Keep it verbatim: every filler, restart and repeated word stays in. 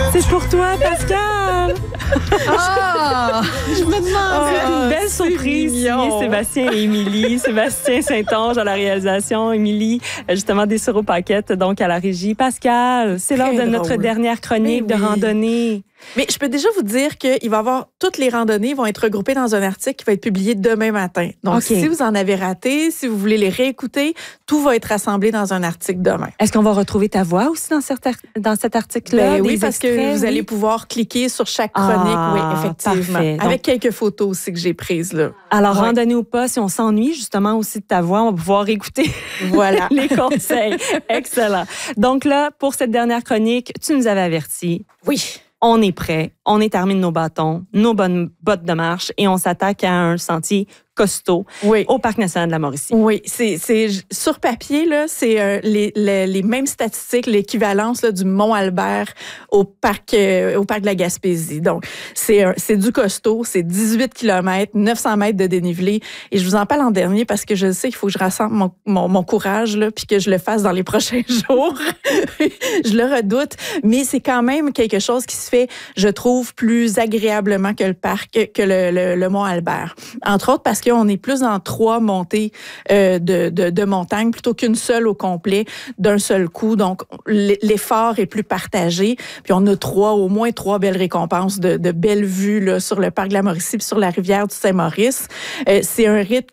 C'est pour toi, Pascal! Ah! Je me demande. C'est une belle surprise signée Sébastien et Émilie. Sébastien Saint-Onge à la réalisation, Émilie, justement, des Paquette, donc à la régie. Pascal, c'est l'heure de drôle. notre dernière chronique Mais de oui. randonnée. Mais je peux déjà vous dire qu'il va y avoir toutes les randonnées vont être regroupées dans un article qui va être publié demain matin. Donc, Okay. si vous en avez raté, si vous voulez les réécouter, tout va être rassemblé dans un article demain. Est-ce qu'on va retrouver ta voix aussi dans cet, ar- dans cet article-là? Ben oui, des parce extraits, que vous oui? allez pouvoir cliquer sur chaque chronique. Ah, oui, effectivement. parfait. Donc- Avec quelques photos aussi que j'ai prises, là. Alors, Ouais. randonnée ou pas, si on s'ennuie justement aussi de ta voix, on va pouvoir écouter Voilà. les conseils. Excellent. Donc là, pour cette dernière chronique, tu nous avais avertis. Oui. On est prêt, on est armé de nos bâtons, nos bonnes bottes de marche et on s'attaque à un sentier costaud Oui. au Parc national de la Mauricie. Oui, c'est, c'est sur papier, là, c'est euh, les, les, les mêmes statistiques, l'équivalence là, du Mont-Albert au parc, euh, au parc de la Gaspésie. Donc, c'est, un- c'est du costaud, c'est dix-huit kilomètres, neuf cents mètres de dénivelé. Et je vous en parle en dernier parce que je sais qu'il faut que je rassemble mon, mon, mon courage là, puis que je le fasse dans les prochains jours. Je le redoute, mais c'est quand même quelque chose qui se fait, je trouve, plus agréablement que le parc, que le, le, le Mont-Albert. Entre autres parce qu'on est plus dans trois montées euh, de, de, de montagnes plutôt qu'une seule au complet d'un seul coup. Donc, l'effort est plus partagé. Puis on a trois, au moins trois belles récompenses de, de belles vues là, sur le parc de la Mauricie puis sur la rivière du Saint-Maurice. Euh, c'est un rythme